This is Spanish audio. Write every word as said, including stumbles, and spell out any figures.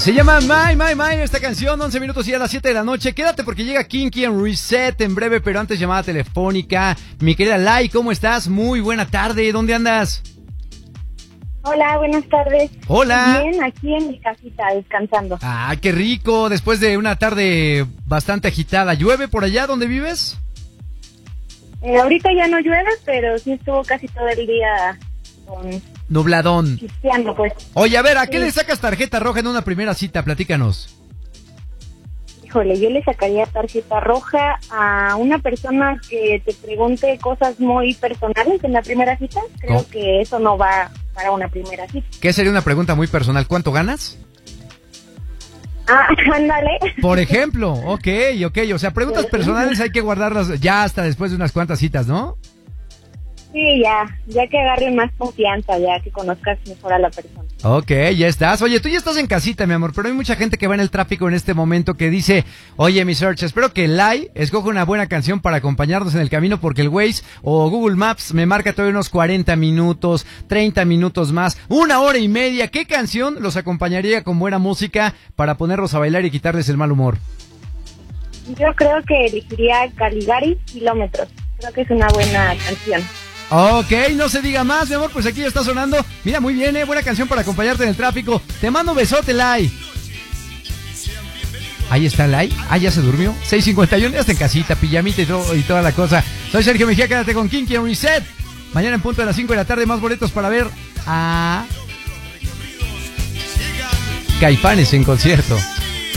Se llama My, My, My esta canción, once minutos y a las siete de la noche. Quédate porque llega Kinky en Reset en breve, pero antes llamada telefónica. Mi querida Lai, ¿cómo estás? Muy buena tarde, ¿dónde andas? Hola, buenas tardes. Hola. Bien, aquí en mi casita, descansando. Ah, qué rico, después de una tarde bastante agitada. ¿Llueve por allá donde vives? Eh, ahorita ya no llueve, pero sí estuvo casi todo el día con... Nubladón. Cristiano, pues. Oye, a ver, ¿a qué Sí. le sacas tarjeta roja en una primera cita? Platícanos. Híjole, yo le sacaría tarjeta roja a una persona que te pregunte cosas muy personales en la primera cita. Creo Oh. que eso no va para una primera cita. ¿Qué sería una pregunta muy personal? ¿Cuánto ganas? Ah, ándale. Por ejemplo, ok, ok, o sea, preguntas personales hay que guardarlas ya hasta después de unas cuantas citas, ¿no? Sí, ya, ya que agarre más confianza, ya que conozcas mejor a la persona. Ok, ya estás. Oye, tú ya estás en casita, mi amor, pero hay mucha gente que va en el tráfico en este momento que dice, oye, mi search, espero que Lai escoja una buena canción para acompañarnos en el camino porque el Waze o Google Maps me marca todavía unos cuarenta minutos, treinta minutos más, una hora y media. ¿Qué canción los acompañaría con buena música para ponerlos a bailar y quitarles el mal humor? Yo creo que elegiría Caligari, Kilómetros. Creo que es una buena canción. Ok, no se diga más, mi amor, pues aquí ya está sonando. Mira, muy bien, eh, buena canción para acompañarte en el tráfico. Te mando un besote, Lai. Ahí está Lai. Ah, ya se durmió. seis cincuenta y uno, ya está en casita, pijamita y, todo, y toda la cosa. Soy Sergio Mejía, quédate con Kinky en Reset. Mañana en punto de las cinco de la tarde, más boletos para ver a Caifanes en concierto.